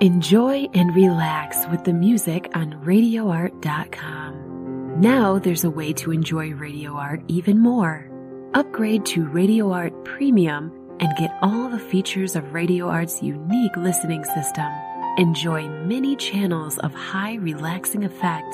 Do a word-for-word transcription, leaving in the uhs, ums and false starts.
Enjoy and relax with the music on radio art dot com. Now there's a way to enjoy Radio Art even more. Upgrade to Radio Art Premium and get all the features of Radio Art's unique listening system. Enjoy many channels of high relaxing effects